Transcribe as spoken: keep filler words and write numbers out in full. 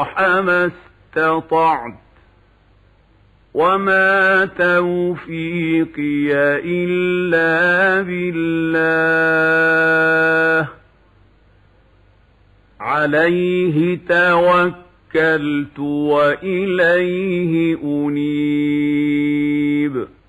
الله ما استطعت وما توفيقي إلا بالله عليه توكلت وإليه أنيب.